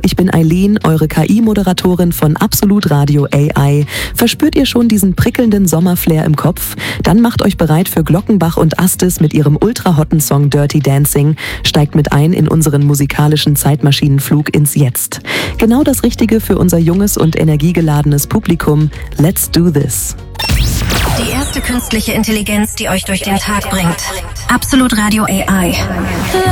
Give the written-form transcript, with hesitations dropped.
ich bin Eileen, eure KI-Moderatorin von Absolut Radio AI. Verspürt ihr schon diesen prickelnden Sommerflair im Kopf? Dann macht euch bereit für Glockenbach und Astis mit ihrem ultra-hotten Song Dirty Dancing. Steigt mit ein in unseren musikalischen Zeitmaschinenflug ins Jetzt. Genau das Richtige für unser junges und energiegeladenes Publikum. Let's do this. Die erste künstliche Intelligenz, die euch durch den Tag bringt. Absolut Radio AI.